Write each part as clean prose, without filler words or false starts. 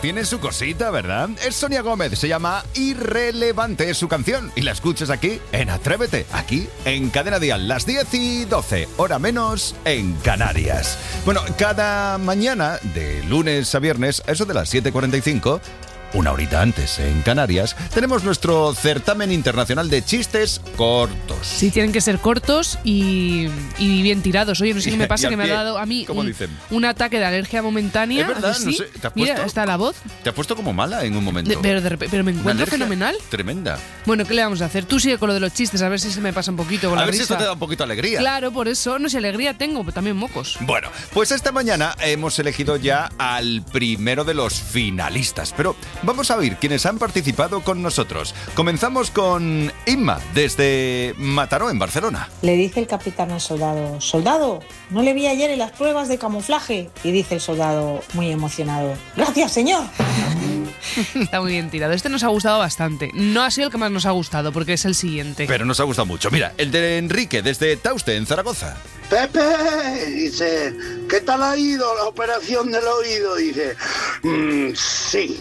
tiene su cosita, ¿verdad? Es Sonia Gómez, se llama Irrelevante, es su canción. Y la escuchas aquí en Atrévete, aquí en Cadena Dial, las 10:12, hora menos en Canarias. Bueno, cada mañana, de lunes a viernes, a eso de las 7:45... una horita antes en Canarias, tenemos nuestro certamen internacional de chistes cortos. Sí, tienen que ser cortos y bien tirados. Oye, no sé qué me pasa, que me ha dado a mí un ataque de alergia momentánea. Es verdad, ¿sí? no sé, ¿te has puesto? Mira, está la voz. Te has puesto como mala en un momento. Pero me encuentro fenomenal. Tremenda. Bueno, ¿qué le vamos a hacer? Tú sigue con lo de los chistes, a ver si se me pasa un poquito con la risa. A ver si esto te da un poquito de alegría. Claro, por eso, no sé, alegría tengo, pero también mocos. Bueno, pues esta mañana hemos elegido ya al primero de los finalistas. Pero vamos a oír quiénes han participado con nosotros. Comenzamos con Inma, desde Mataró, en Barcelona. Le dice el capitán al soldado: soldado, no le vi ayer en las pruebas de camuflaje. Y dice el soldado, muy emocionado: gracias, señor. Está muy bien tirado. Este nos ha gustado bastante. No ha sido el que más nos ha gustado, porque es el siguiente. Pero nos ha gustado mucho. Mira, el de Enrique, desde Tauste, en Zaragoza. Pepe, dice, ¿qué tal ha ido la operación del oído? Dice, sí.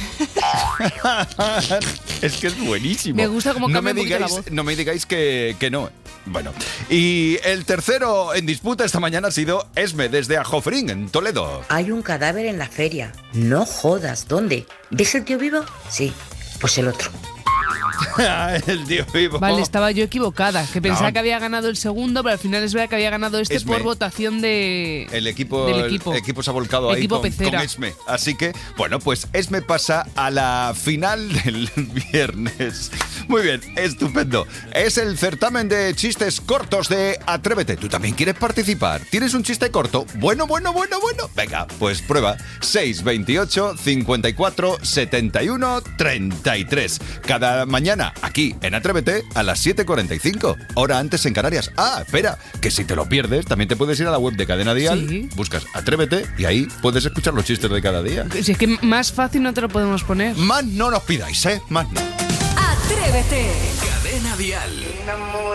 Es que es buenísimo. Me gusta cómo cambia un poquito la voz. No me digáis que no. Bueno, y el tercero en disputa esta mañana ha sido Esme, desde Ajofrín, en Toledo. Hay un cadáver en la feria. No jodas, ¿dónde? ¿Ves el tío vivo? Sí, pues el otro. El tío vivo. Vale, estaba yo equivocada, que pensaba que había ganado el segundo, pero al final es verdad que había ganado este por votación del equipo. El equipo se ha volcado ahí con Esme. Así que, bueno, pues Esme pasa a la final del viernes. Muy bien, estupendo. Es el certamen de chistes cortos de Atrévete. ¿Tú también quieres participar? ¿Tienes un chiste corto? Bueno. Venga, pues prueba. 628 54 71 33. Cada mañana aquí en Atrévete a las 7:45, hora antes en Canarias. Ah, espera, que si te lo pierdes también te puedes ir a la web de Cadena Dial, sí. Buscas Atrévete y ahí puedes escuchar los chistes de cada día. Si es que más fácil no te lo podemos poner. Más no nos pidáis, más no. Atrévete. Cadena Dial.